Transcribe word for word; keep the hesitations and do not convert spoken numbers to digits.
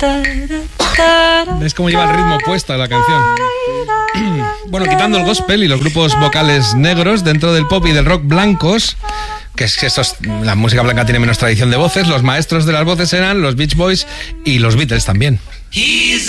¿Ves cómo lleva el ritmo puesto la canción? Bueno, quitando el gospel y los grupos vocales negros dentro del pop y del rock blancos, que es que estos, la música blanca tiene menos tradición de voces, los maestros de las voces eran los Beach Boys y los Beatles también. He's